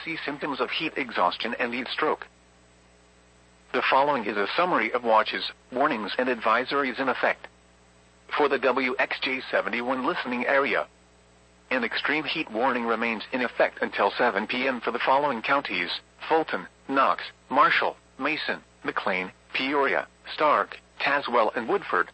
see symptoms of heat exhaustion and heat stroke. The following is a summary of watches, warnings and advisories in effect. For the WXJ71 listening area, an extreme heat warning remains in effect until 7 p.m. for the following counties: Fulton, Knox, Marshall, Mason, McLean, Peoria, Stark, Tazewell and Woodford.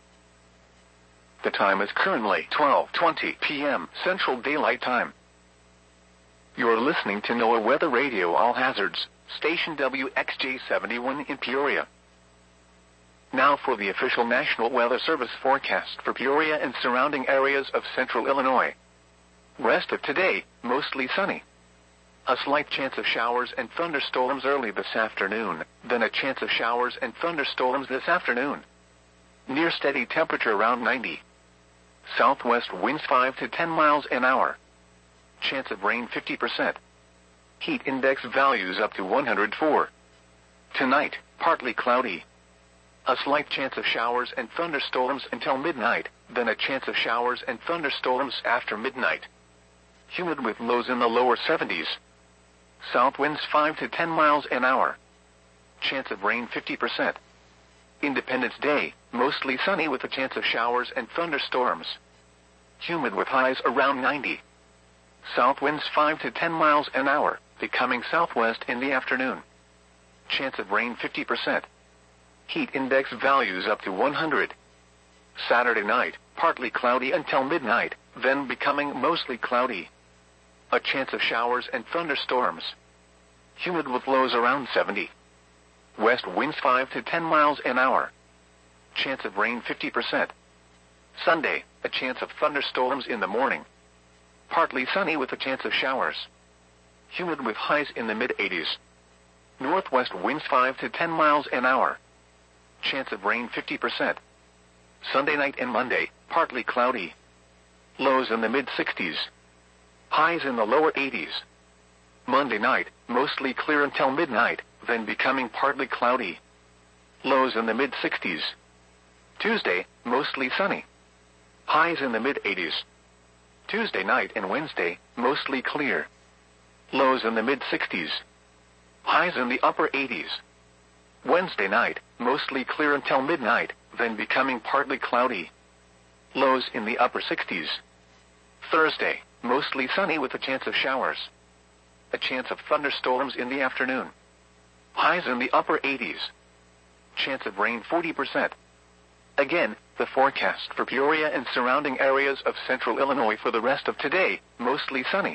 The time is currently 12:20 p.m. Central Daylight Time. You're listening to NOAA Weather Radio All Hazards, station WXJ71 in Peoria. Now for the official National Weather Service forecast for Peoria and surrounding areas of central Illinois. Rest of today, mostly sunny. A slight chance of showers and thunderstorms early this afternoon, then a chance of showers and thunderstorms this afternoon. Near steady temperature around 90. Southwest winds 5 to 10 miles an hour. Chance of rain 50%. Heat index values up to 104. Tonight, partly cloudy. A slight chance of showers and thunderstorms until midnight, then a chance of showers and thunderstorms after midnight. Humid with lows in the lower 70s. South winds 5 to 10 miles an hour. Chance of rain 50%. Independence Day, mostly sunny with a chance of showers and thunderstorms. Humid with highs around 90. South winds 5 to 10 miles an hour, becoming southwest in the afternoon. Chance of rain 50%. Heat index values up to 100. Saturday night, partly cloudy until midnight, then becoming mostly cloudy. A chance of showers and thunderstorms. Humid with lows around 70. West winds 5 to 10 miles an hour. Chance of rain 50%. Sunday, a chance of thunderstorms in the morning. Partly sunny with a chance of showers. Humid with highs in the mid-80s. Northwest winds 5 to 10 miles an hour. Chance of rain 50%. Sunday night and Monday, partly cloudy. Lows in the mid-60s. Highs in the lower 80s. Monday night, mostly clear until midnight, then becoming partly cloudy. Lows in the mid-60s. Tuesday, mostly sunny. Highs in the mid-80s. Tuesday night and Wednesday, mostly clear. Lows in the mid-60s. Highs in the upper 80s. Wednesday night, mostly clear until midnight, then becoming partly cloudy. Lows in the upper 60s. Thursday, mostly sunny with a chance of showers. A chance of thunderstorms in the afternoon. Highs in the upper 80s. Chance of rain 40%. Again, the forecast for Peoria and surrounding areas of central Illinois for the rest of today, mostly sunny.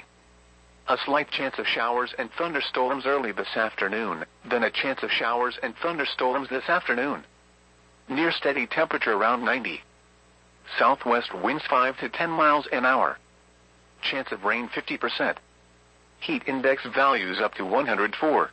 A slight chance of showers and thunderstorms early this afternoon, then a chance of showers and thunderstorms this afternoon. Near steady temperature around 90. Southwest winds 5 to 10 miles an hour. Chance of rain 50%. Heat index values up to 104.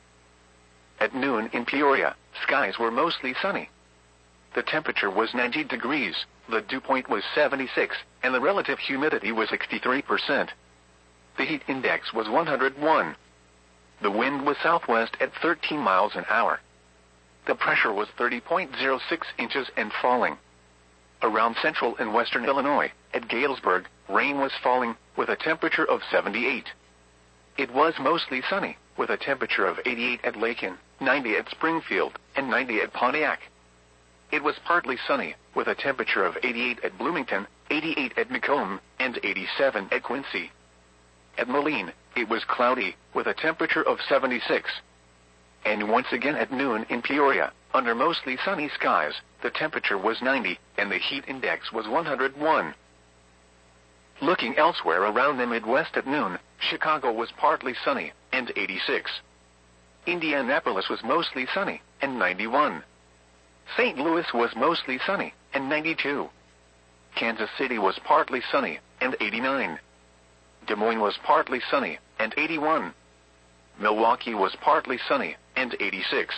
At noon in Peoria, skies were mostly sunny. The temperature was 90 degrees, the dew point was 76, and the relative humidity was 63%. The heat index was 101. The wind was southwest at 13 miles an hour. The pressure was 30.06 inches and falling. Around central and western Illinois, at Galesburg, rain was falling, with a temperature of 78. It was mostly sunny, with a temperature of 88 at Lakin, 90 at Springfield, and 90 at Pontiac. It was partly sunny, with a temperature of 88 at Bloomington, 88 at Macomb, and 87 at Quincy. At Moline, it was cloudy, with a temperature of 76. And once again at noon in Peoria, under mostly sunny skies, the temperature was 90, and the heat index was 101. Looking elsewhere around the Midwest at noon, Chicago was partly sunny, and 86. Indianapolis was mostly sunny, and 91. St. Louis was mostly sunny, and 92. Kansas City was partly sunny, and 89. Des Moines was partly sunny, and 81. Milwaukee was partly sunny, and 86.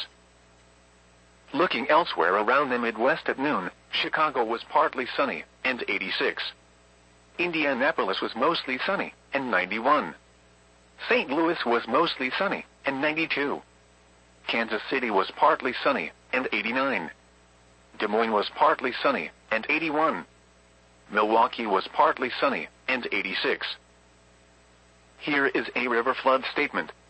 Looking elsewhere around the Midwest at noon, Chicago was partly sunny, and 86. Indianapolis was mostly sunny, and 91. St. Louis was mostly sunny, and 92. Kansas City was partly sunny, and 89. Des Moines was partly sunny, and 81. Milwaukee was partly sunny, and 86. Here is a river flood statement.